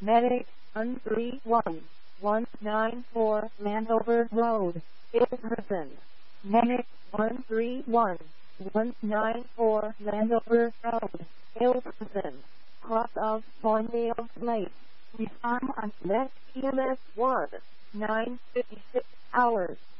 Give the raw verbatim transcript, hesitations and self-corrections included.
Medic one three one one nine four Landover Road, Ilverston. Medic one three one one nine four Landover Road, Ilverston. Cross of Thorndale Lake. Respond on next E M S one, nine fifty-six hours.